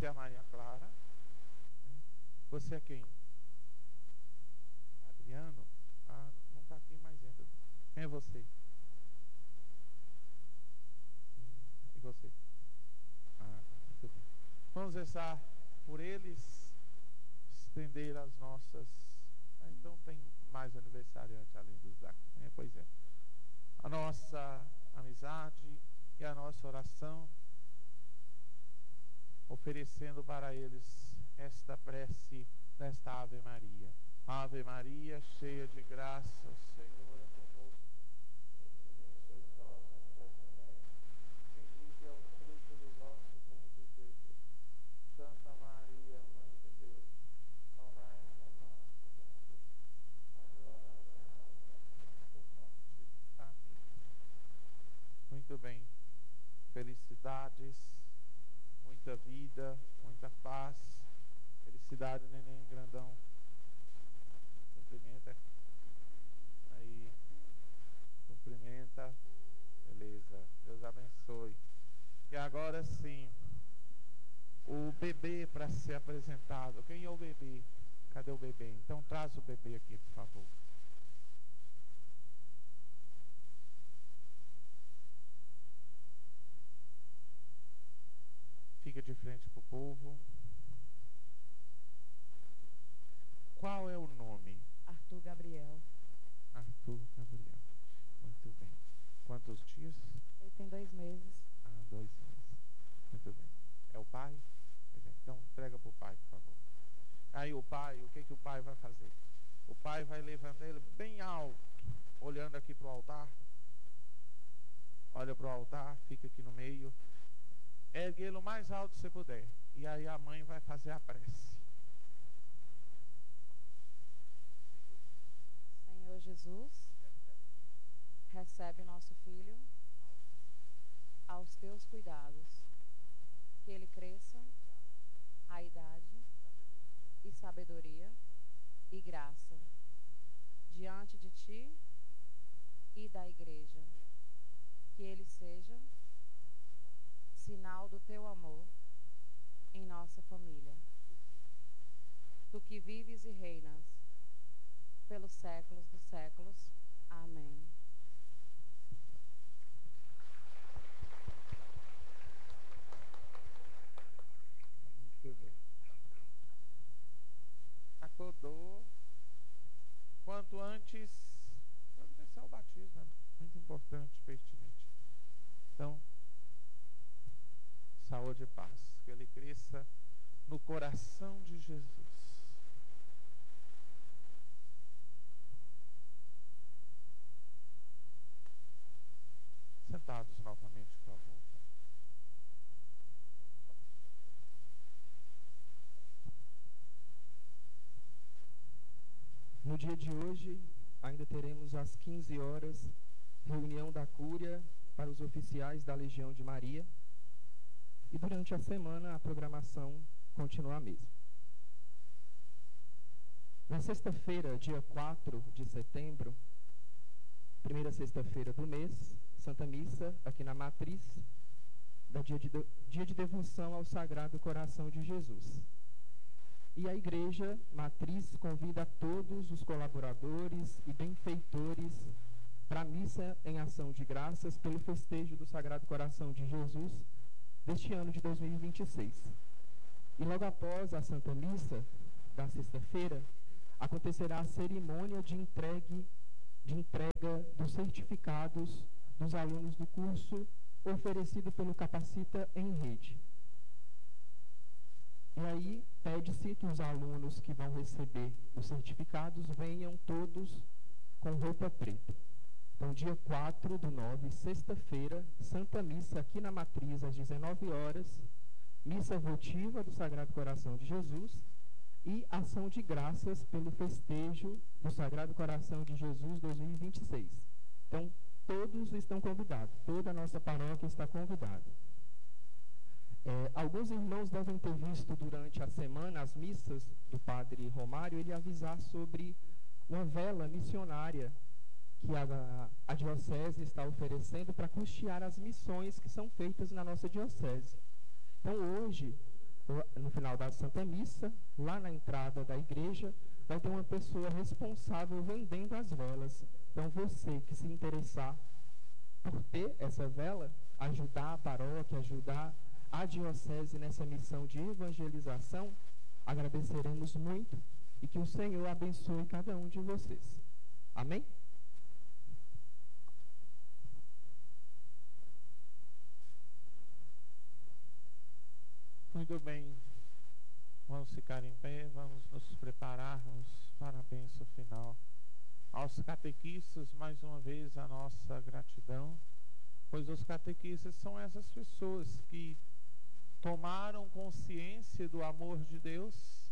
Você é a Maria Clara? Você é quem? Adriano? Ah, não está aqui, mas entra. Quem é você? E você? Ah, muito bem. Vamos rezar por eles, estender as nossas... então tem mais aniversariante além dos daqui. Pois é. A nossa amizade e a nossa oração, oferecendo para eles esta prece desta Ave Maria. Ave Maria, cheia de graça, o Senhor é convosco. Bendita é o fruto do vosso ventre, Jesus. Santa Maria, Mãe de Deus, rogai por nós, pecadores, agora e na hora da nossa morte. Amém. Muito bem. Felicidades, muita vida, muita paz. Felicidade, neném grandão. Cumprimenta. Aí. Cumprimenta. Beleza. Deus abençoe. E agora sim, o bebê para ser apresentado. Quem é o bebê? Cadê o bebê? Então traz o bebê aqui, por favor. Fica de frente para o povo. Qual é o nome? Arthur Gabriel. Arthur Gabriel. Muito bem. Quantos dias? Ele tem 2 meses. 2 meses. Muito bem. É o pai? Então entrega para o pai, por favor. Aí o pai, o que o pai vai fazer? O pai vai levantar ele bem alto, olhando aqui para o altar. Olha para o altar, fica aqui no meio. Ergue ele o mais alto que você puder. E aí a mãe vai fazer a prece. Senhor Jesus, recebe nosso filho aos teus cuidados. Que ele cresça a idade e sabedoria e graça diante de ti e da igreja. Que ele seja sinal do teu amor em nossa família. Tu que vives e reinas pelos séculos dos séculos. Amém. Muito bem. Acordou. Quanto antes, começar o batismo é muito importante, pertinente. Então, saúde e paz. Que ele cresça no coração de Jesus. Sentados novamente, por favor. No dia de hoje, ainda teremos às 15 horas, reunião da Cúria para os oficiais da Legião de Maria. E durante a semana, a programação continua a mesma. Na sexta-feira, dia 4 de setembro, primeira sexta-feira do mês, Santa Missa, aqui na Matriz, dia de devoção ao Sagrado Coração de Jesus. E a Igreja Matriz convida a todos os colaboradores e benfeitores para a missa em ação de graças pelo festejo do Sagrado Coração de Jesus deste ano de 2026. E logo após a Santa Missa da sexta-feira, acontecerá a cerimônia de entrega dos certificados dos alunos do curso oferecido pelo Capacita em Rede. E aí pede-se que os alunos que vão receber os certificados venham todos com roupa preta. Então, dia 4/9, sexta-feira, Santa Missa aqui na Matriz, às 19 horas, missa votiva do Sagrado Coração de Jesus e ação de graças pelo festejo do Sagrado Coração de Jesus 2026. Então, todos estão convidados, toda a nossa paróquia está convidada. Alguns irmãos devem ter visto durante a semana as missas do Padre Romário, ele avisar sobre uma vela missionária que a diocese está oferecendo para custear as missões que são feitas na nossa diocese. Então, hoje, no final da Santa Missa, lá na entrada da igreja, vai ter uma pessoa responsável vendendo as velas. Então, você que se interessar por ter essa vela, ajudar a paróquia, ajudar a diocese nessa missão de evangelização, agradeceremos muito e que o Senhor abençoe cada um de vocês. Amém? Muito bem. Vamos ficar em pé, vamos nos prepararmos para a bênção final. Aos catequistas, mais uma vez, a nossa gratidão, pois os catequistas são essas pessoas que tomaram consciência do amor de Deus